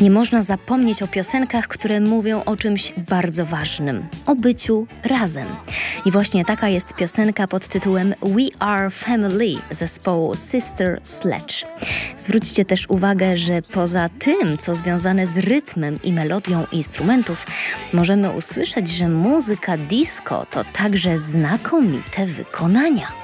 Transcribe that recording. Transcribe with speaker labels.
Speaker 1: Nie można zapomnieć o piosenkach, które mówią o czymś bardzo ważnym, o byciu razem. I właśnie taka jest piosenka pod tytułem We Are Family zespołu Sister Sledge. Zwróćcie też uwagę, że poza tym, co związane z rytmem i melodią instrumentów, możemy usłyszeć, że muzyka disco to także znakomite wykonania.